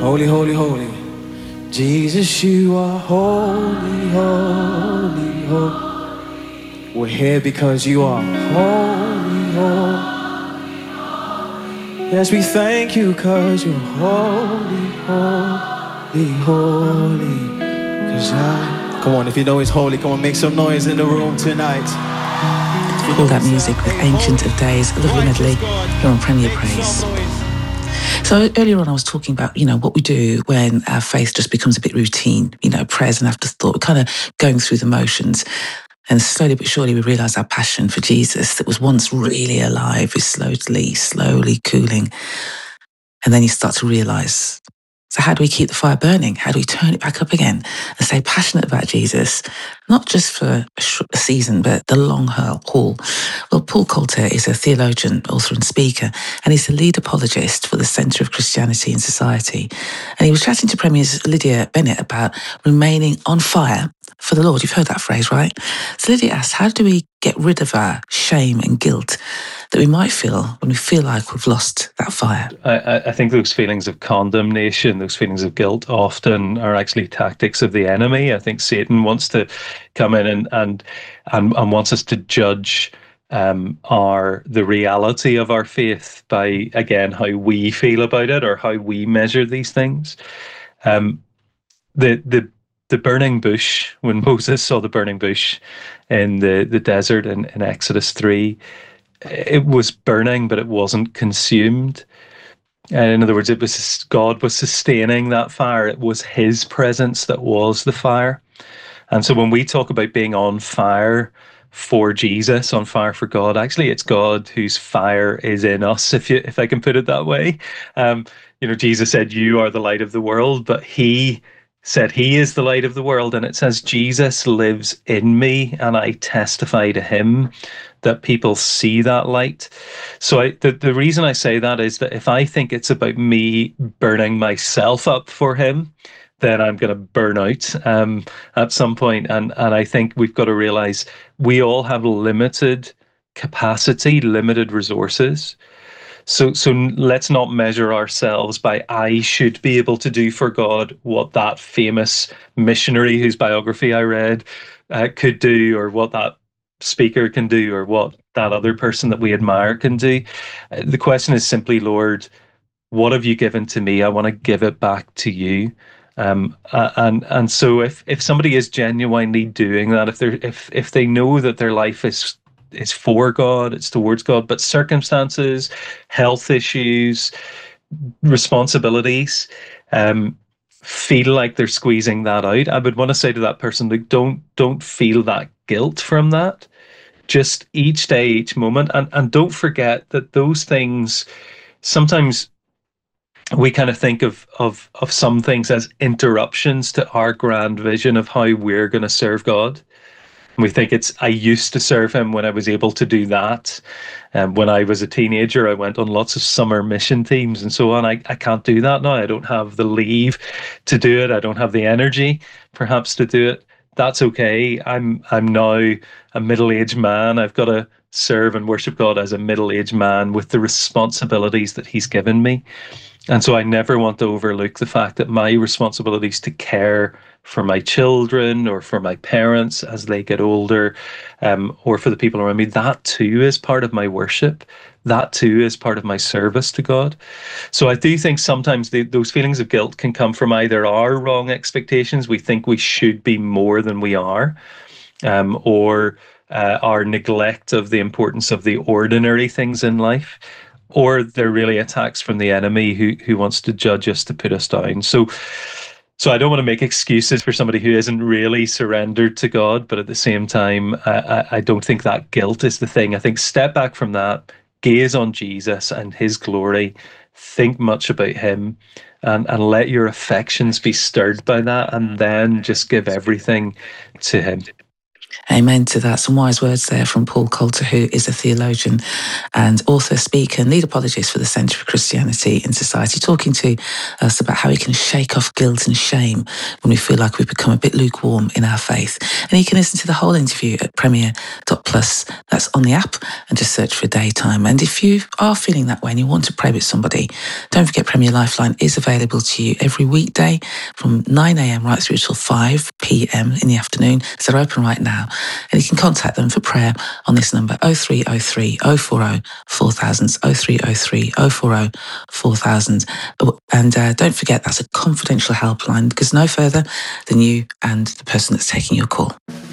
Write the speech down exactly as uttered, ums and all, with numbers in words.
Holy, holy, holy. Jesus, you are holy, holy, holy. We're here because you are holy, holy. Yes, we thank you because you're holy, holy, holy. Cause I... Come on, if you know he's holy, come on, make some noise in the room tonight. All that music with Ancient of Days, a lovely medley here on Premier Praise. So earlier on I was talking about, you know, what we do when our faith just becomes a bit routine, you know, prayers and afterthought, we're kind of going through the motions. And slowly but surely we realise our passion for Jesus that was once really alive is slowly, slowly cooling. And then you start to realise, so how do we keep the fire burning? How do we turn it back up again and stay passionate about Jesus? Not just for a, sh- a season, but the long haul. Well, Paul Coulter is a theologian, author and speaker, and he's the lead apologist for the Centre of Christianity in Society. And he was chatting to Premier's Lydia Bennett about remaining on fire for the Lord. You've heard that phrase, right? So Lydia asked, how do we get rid of our shame and guilt that we might feel when we feel like we've lost that fire? I, I think those feelings of condemnation, those feelings of guilt often are actually tactics of the enemy. I think Satan wants to come in and and and, and wants us to judge um, our the reality of our faith by, again, how we feel about it or how we measure these things. Um, the the the burning bush, when Moses saw the burning bush in the, the desert in, in Exodus three, it was burning, but it wasn't consumed. And in other words, it was God was sustaining that fire. It was his presence that was the fire. And so when we talk about being on fire for Jesus, on fire for God, actually it's God whose fire is in us, if you if I can put it that way. Um, you know, Jesus said, you are the light of the world, but he said he is the light of the world. And it says Jesus lives in me and I testify to him, that people see that light. So I, the, the reason I say that is that if I think it's about me burning myself up for him, then I'm going to burn out um, at some point. And, and I think we've got to realize we all have limited capacity, limited resources. So so let's not measure ourselves by I should be able to do for God what that famous missionary whose biography I read uh, could do, or what that speaker can do, or what that other person that we admire can do. Uh, the question is simply, Lord, what have you given to me? I want to give it back to you. Um, uh, and and so if if somebody is genuinely doing that, if they if if they know that their life is is for God, it's towards God, but circumstances, health issues, responsibilities, um, feel like they're squeezing that out, I would want to say to that person, like, don't don't feel that guilt from that. Just each day, each moment, and and don't forget that those things, sometimes we kind of think of of of some things as interruptions to our grand vision of how we're going to serve God. And we think it's, I used to serve him when I was able to do that. And um, when I was a teenager, I went on lots of summer mission teams and so on. I, I can't do that now. I don't have the leave to do it. I don't have the energy, perhaps, to do it. That's okay. I'm I'm now a middle-aged man. I've got to serve and worship God as a middle-aged man with the responsibilities that he's given me. And so I never want to overlook the fact that my responsibilities to care for my children or for my parents as they get older, um, or for the people around me, that too is part of my worship. That too is part of my service to God. So I do think sometimes the, those feelings of guilt can come from either our wrong expectations, we think we should be more than we are, um, or uh, our neglect of the importance of the ordinary things in life, or they're really attacks from the enemy who who wants to judge us, to put us down. So so I don't want to make excuses for somebody who isn't really surrendered to God, but at the same time, I, I don't think that guilt is the thing. I think step back from that, gaze on Jesus and his glory, think much about him, and, and let your affections be stirred by that, and then just give everything to him. Amen to that. Some wise words there from Paul Coulter, who is a theologian and author, speaker, and lead apologist for the Centre for Christianity in Society, talking to us about how we can shake off guilt and shame when we feel like we've become a bit lukewarm in our faith. And you can listen to the whole interview at premier dot plus. That's on the app, and just search for Daytime. And if you are feeling that way and you want to pray with somebody, don't forget Premier Lifeline is available to you every weekday from nine a.m. right through till five p.m. in the afternoon. So they're open right now. And you can contact them for prayer on this number, oh three oh three, oh four oh, four thousand, oh three oh three, oh four oh, four thousand. And uh, don't forget, that's a confidential helpline, because no further than you and the person that's taking your call.